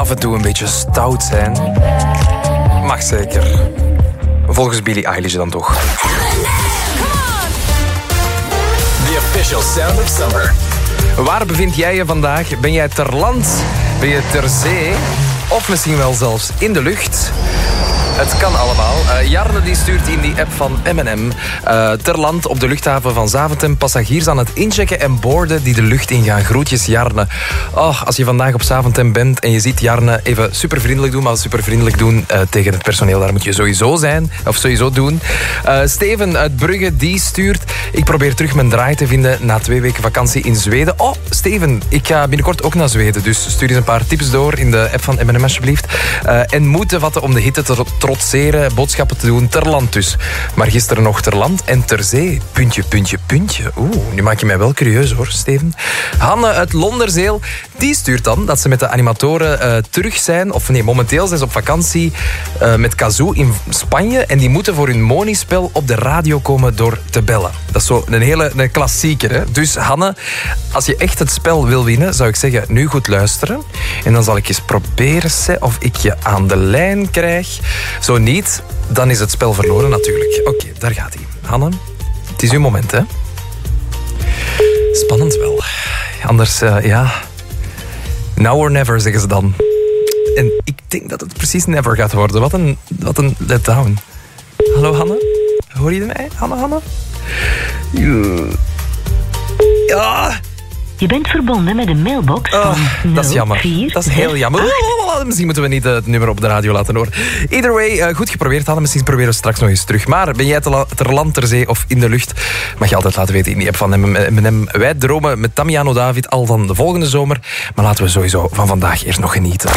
af en toe een beetje stout zijn. Mag zeker. Volgens Billie Eilish dan toch. The official sound of summer. Waar bevind jij je vandaag? Ben jij ter land? Ben je ter zee? Of misschien wel zelfs in de lucht? Het kan allemaal. Jarne die stuurt in die app van M&M. Ter land op de luchthaven van Zaventem. Passagiers aan het inchecken en boorden die de lucht ingaan. Groetjes Jarne. Oh, als je vandaag op Zaventem bent en je ziet Jarne, even super vriendelijk doen. Maar super vriendelijk doen tegen het personeel. Daar moet je sowieso zijn. Of sowieso doen. Steven uit Brugge die stuurt. Ik probeer terug mijn draai te vinden na 2 weken vakantie in Zweden. Oh, Steven, ik ga binnenkort ook naar Zweden. Dus stuur eens een paar tips door in de app van M&M alsjeblieft. En moeite vatten om de hitte te trotseren, boodschappen te doen, ter land dus. Maar gisteren nog ter land en ter zee. Puntje, puntje, puntje. Oeh, nu maak je mij wel curieus hoor, Steven. Hanne uit Londerzeel, die stuurt dan dat ze met de animatoren terug zijn, of nee, momenteel zijn ze op vakantie met Kazoo in Spanje en die moeten voor hun Moni-spel op de radio komen door te bellen. Dat is zo een klassieker, hè. Dus Hanne, als je echt het spel wil winnen, zou ik zeggen, nu goed luisteren. En dan zal ik eens proberen of ik je aan de lijn krijg. Zo niet, dan is het spel verloren natuurlijk. Oké, daar gaat hij. Hanne, het is uw moment, hè. Spannend wel. Anders, ja... Now or never, zeggen ze dan. En ik denk dat het precies never gaat worden. Wat een letdown. Hallo, Hanne? Hoor je mij? Hanne? Ja... Je bent verbonden met een mailbox van 04... Dat is jammer. Dat is heel jammer. Misschien moeten we niet het nummer op de radio laten horen. Either way, goed geprobeerd hadden. Misschien proberen we straks nog eens terug. Maar ben jij ter land, ter zee of in de lucht? Mag je altijd laten weten in die app van M&M. Wij dromen met Damiano David al van de volgende zomer. Maar laten we sowieso van vandaag eerst nog genieten.